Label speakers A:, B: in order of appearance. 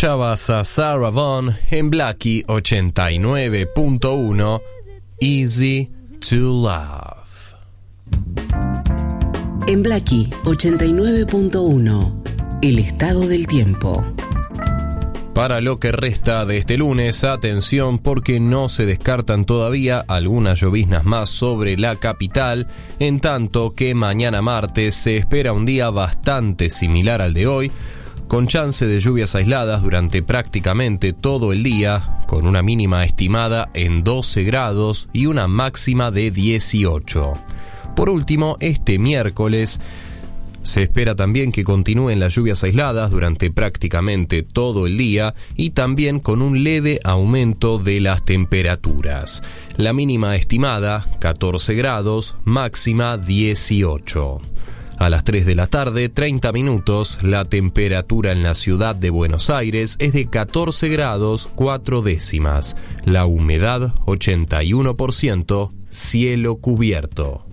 A: Escuchabas a Sarah Vaughan en Blackie 89.1, Easy to Love.
B: En Blackie 89.1, el estado del tiempo.
A: Para lo que resta de este lunes, atención porque no se descartan todavía algunas lloviznas más sobre la capital, en tanto que mañana martes se espera un día bastante similar al de hoy, con chance de lluvias aisladas durante prácticamente todo el día, con una mínima estimada en 12 grados y una máxima de 18. Por último, este miércoles se espera también que continúen las lluvias aisladas durante prácticamente todo el día y también con un leve aumento de las temperaturas. La mínima estimada 14 grados, máxima 18. A las 3 de la tarde, 30 minutos, la temperatura en la ciudad de Buenos Aires es de 14 grados 4 décimas. La humedad 81%, cielo cubierto.